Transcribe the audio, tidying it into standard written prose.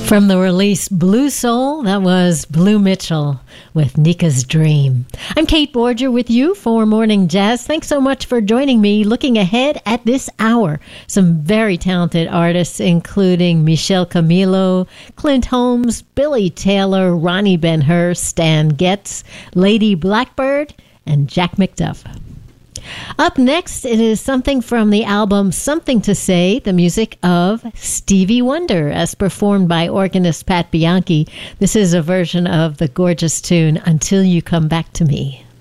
From the release Blue Soul, that was Blue Mitchell with Nika's Dream. I'm Kate Borger with you for Morning Jazz. Thanks so much for joining me. Looking ahead at this hour, some very talented artists, including Michelle Camilo, Clint Holmes, Billy Taylor, Ronnie Ben-Hur, Stan Getz, Lady Blackbird, and Jack McDuff. Up next, it is something from the album Something to Say, the music of Stevie Wonder, as performed by organist Pat Bianchi. This is a version of the gorgeous tune Until You Come Back to Me.